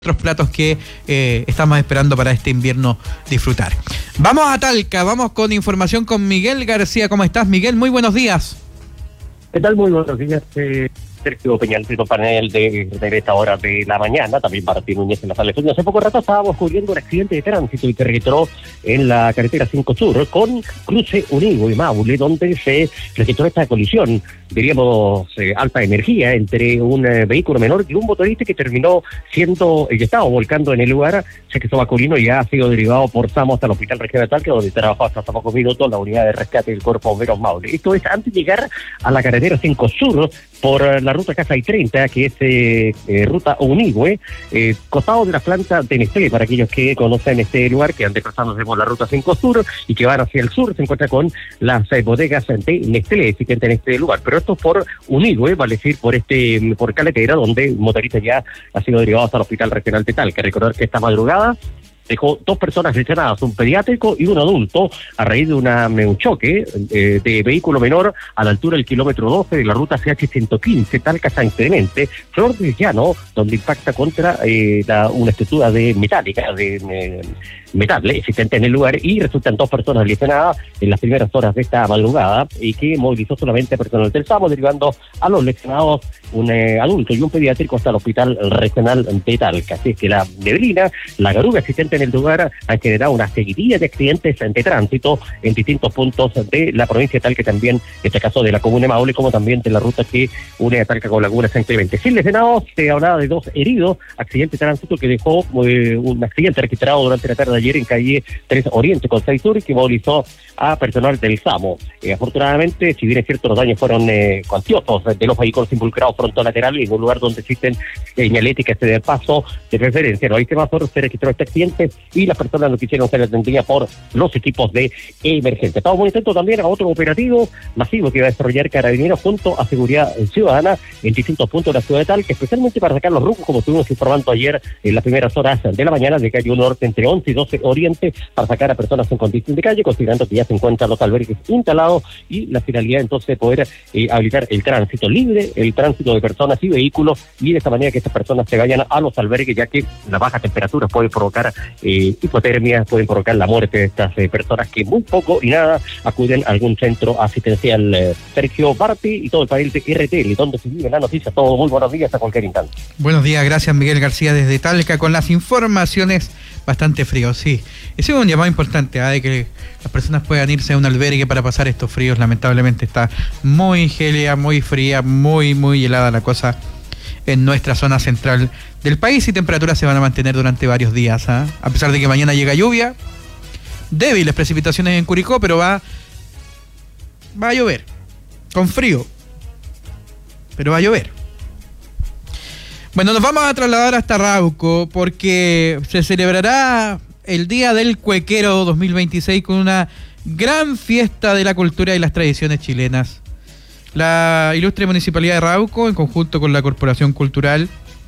otros platos que estamos esperando para este invierno disfrutar. Vamos a Talca, vamos con información con Miguel García. ¿Cómo estás, Miguel? Muy buenos días. ¿Qué tal? Muy buenos días, Sergio Peñalcito, panel de esta hora de la mañana, también Martín Núñez en la sala de estudios. Hace poco rato estábamos cubriendo un accidente de tránsito y que registró en la carretera 5 Sur con cruce Unigo y Maule, donde se registró esta colisión, diríamos, alta energía entre un vehículo menor y un motorista que terminó siendo eyectado, volcando en el lugar. Sé que masculino ya ha sido derivado por SAMO hasta el Hospital Regional de Talca, donde trabajó hasta hace pocos minutos la unidad de rescate del Cuerpo Bomberos Maule. Esto es antes de llegar a la carretera 5 Sur por la ruta Casa y 30, que es ruta Unigüe, costado de la planta de Nestlé, para aquellos que conocen este lugar, que han desplazándose por la ruta 5 Sur y que van hacia el sur, se encuentra con las bodegas de Nestlé existentes en este lugar. Pero esto por Unigüe, vale decir, por Caletera, donde un motorista ya ha sido derivado hasta el Hospital Regional de Talca. Recordar que esta madrugada dejó 2 personas lesionadas, un pediátrico y un adulto, a raíz de un choque de vehículo menor a la altura del kilómetro 12 de la ruta CH115, Talca-San Clemente, Flor del Llano, donde impacta contra una estructura metálica, de metal existente en el lugar, y resultan 2 personas lesionadas en las primeras horas de esta madrugada, y que movilizó solamente a personal del SAMO, derivando a los lesionados un adulto y un pediátrico hasta el Hospital Regional de Talca. Así es que la neblina, la garuga existente en el lugar han generado una seguidilla de accidentes de tránsito en distintos puntos de la provincia de Talca, también en este caso de la comuna de Maule, como también de la ruta que une a Talca con Laguna San Clemente. Sin lesionados, se hablaba de 2 heridos, accidente de tránsito que dejó un accidente registrado durante la tarde de ayer en calle 3 Oriente con 6 Sur, que movilizó a personal del SAMO. Afortunadamente, si bien es cierto, los daños fueron cuantiosos de los vehículos involucrados frontolateral, en un lugar donde existen señaléticas de paso de referencia. No hay semáforos, se registró este accidente y las personas no quisieron ser atendidas por los equipos de emergencia. Estamos muy atentos también a otro operativo masivo que va a desarrollar Carabineros junto a Seguridad Ciudadana en distintos puntos de la ciudad de Talca, especialmente para sacar los rucos, como estuvimos informando ayer en las primeras horas de la mañana, de calle 1 Norte entre 11 y 12 Oriente, para sacar a personas en condición de calle, considerando que ya se encuentran los albergues instalados, y la finalidad entonces de poder habilitar el tránsito libre, el tránsito de personas y vehículos, y de esta manera que estas personas se vayan a los albergues, ya que las bajas temperaturas pueden provocar hipotermia, pueden provocar la muerte de estas personas que muy poco y nada acuden a algún centro asistencial. Sergio Barti y todo el panel de RTL, donde se vive la noticia. Todo muy buenos días a cualquier instante. Buenos días, gracias Miguel García desde Talca con las informaciones. Bastante frío, sí. Ese es un llamado importante, de que las personas puedan irse a un albergue para pasar estos fríos. Lamentablemente está muy gélida, muy fría, muy helada la cosa en nuestra zona central del país, y temperaturas se van a mantener durante varios días, a pesar de que mañana llega lluvia, débiles precipitaciones en Curicó, pero va a llover, con frío, pero va a llover. Bueno, nos vamos a trasladar hasta Rauco porque se celebrará el Día del Cuequero 2026 con una gran fiesta de la cultura y las tradiciones chilenas. La ilustre Municipalidad de Rauco, en conjunto con la Corporación Cultural,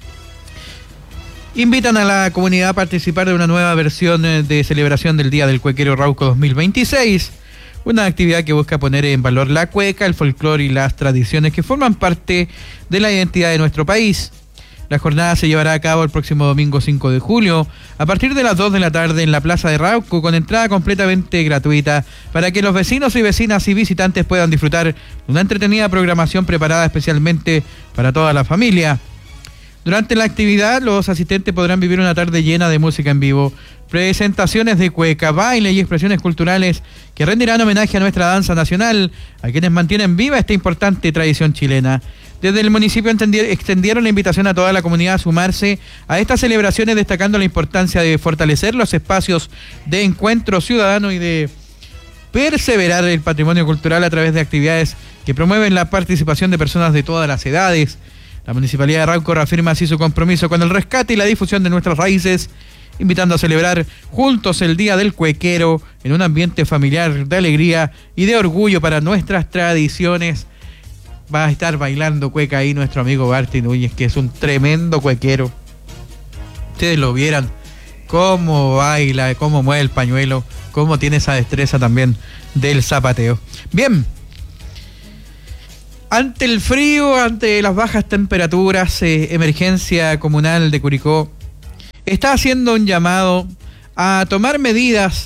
invitan a la comunidad a participar de una nueva versión de celebración del Día del Cuequero Rauco 2026, una actividad que busca poner en valor la cueca, el folclore y las tradiciones que forman parte de la identidad de nuestro país. La jornada se llevará a cabo el próximo domingo 5 de julio, a partir de las 2 de la tarde en la Plaza de Rauco, con entrada completamente gratuita, para que los vecinos y vecinas y visitantes puedan disfrutar de una entretenida programación preparada especialmente para toda la familia. Durante la actividad, los asistentes podrán vivir una tarde llena de música en vivo, presentaciones de cueca, baile y expresiones culturales que rendirán homenaje a nuestra danza nacional, a quienes mantienen viva esta importante tradición chilena. Desde el municipio extendieron la invitación a toda la comunidad a sumarse a estas celebraciones, destacando la importancia de fortalecer los espacios de encuentro ciudadano y de perseverar el patrimonio cultural a través de actividades que promueven la participación de personas de todas las edades. La Municipalidad de Rauco reafirma así su compromiso con el rescate y la difusión de nuestras raíces, invitando a celebrar juntos el Día del Cuequero en un ambiente familiar de alegría y de orgullo para nuestras tradiciones. Va a estar bailando cueca ahí nuestro amigo Barty Núñez, que es un tremendo cuequero. Ustedes lo vieran, cómo baila, cómo mueve el pañuelo, cómo tiene esa destreza también del zapateo. Bien, ante el frío, ante las bajas temperaturas, emergencia comunal de Curicó está haciendo un llamado a tomar medidas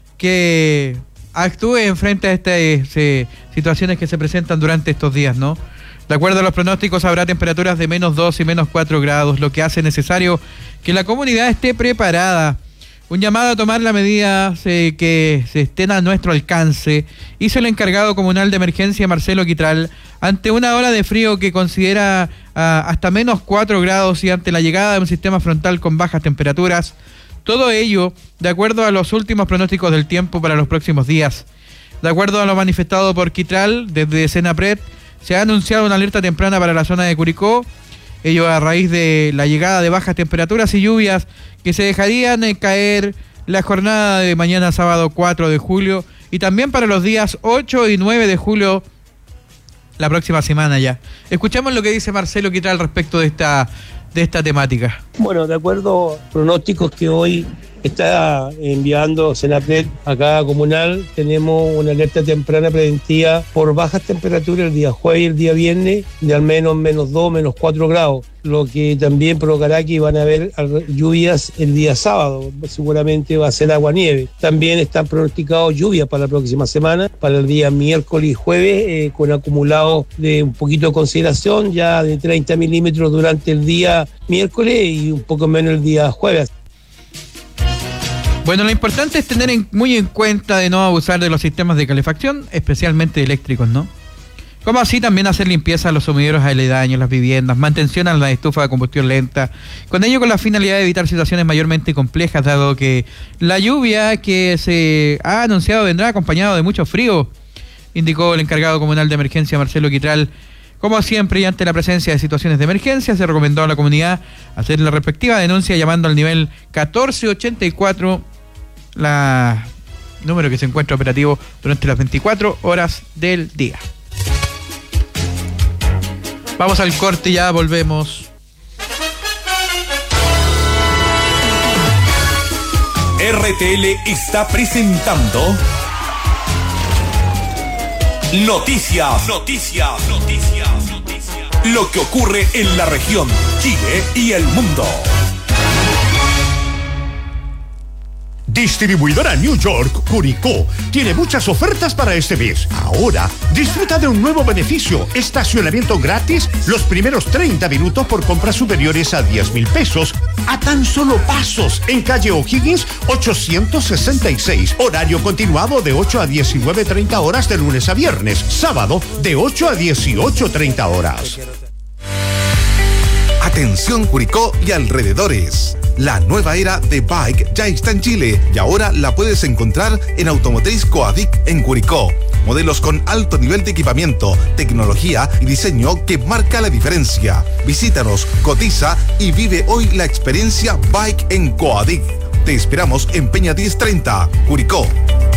que actúen frente a estas situaciones que se presentan durante estos días, ¿no? De acuerdo a los pronósticos, habrá temperaturas de -2 y -4 grados, lo que hace necesario que la comunidad esté preparada. Un llamado a tomar las medidas que se estén a nuestro alcance hizo el encargado comunal de emergencia Marcelo Quitral ante una ola de frío que considera hasta -4 grados y ante la llegada de un sistema frontal con bajas temperaturas. Todo ello de acuerdo a los últimos pronósticos del tiempo para los próximos días. De acuerdo a lo manifestado por Quitral, desde Senapred se ha anunciado una alerta temprana para la zona de Curicó, ello a raíz de la llegada de bajas temperaturas y lluvias que se dejarían caer la jornada de mañana sábado 4 de julio y también para los días 8 y 9 de julio la próxima semana ya. Escuchamos lo que dice Marcelo Quitral respecto de esta temática. Bueno, de acuerdo a pronósticos que hoy está enviando Senapred a cada comunal, tenemos una alerta temprana preventiva por bajas temperaturas el día jueves y el día viernes de al menos -2, -4 grados, lo que también provocará que van a haber lluvias el día sábado, seguramente va a ser agua-nieve. También están pronosticados lluvias para la próxima semana, para el día miércoles y jueves, con acumulados de un poquito de consideración, ya de 30 milímetros durante el día miércoles y un poco menos el día jueves. Bueno, lo importante es tener muy en cuenta de no abusar de los sistemas de calefacción, especialmente eléctricos, ¿no? Como así también hacer limpieza a los sumideros aledaños, las viviendas, mantención a la estufa de combustión lenta, con ello con la finalidad de evitar situaciones mayormente complejas, dado que la lluvia que se ha anunciado vendrá acompañado de mucho frío, indicó el encargado comunal de emergencia Marcelo Quitral. Como siempre y ante la presencia de situaciones de emergencia, se recomendó a la comunidad hacer la respectiva denuncia llamando al nivel 1484, la número que se encuentra operativo durante las 24 horas del día. Vamos al corte y ya volvemos. RTL está presentando Noticias. Lo que ocurre en la región, Chile y el mundo. Distribuidora New York, Curicó, tiene muchas ofertas para este mes. Ahora, disfruta de un nuevo beneficio, estacionamiento gratis los primeros 30 minutos por compras superiores a 10,000 pesos, a tan solo pasos, en calle O'Higgins 866, horario continuado de 8 a 19:30 horas de lunes a viernes, sábado de 8 a 18:30 horas. Atención Curicó y alrededores. La nueva era de Bike ya está en Chile y ahora la puedes encontrar en Automotriz Coadic en Curicó. Modelos con alto nivel de equipamiento, tecnología y diseño que marca la diferencia. Visítanos, cotiza y vive hoy la experiencia Bike en Coadic. Te esperamos en Peña 1030, Curicó.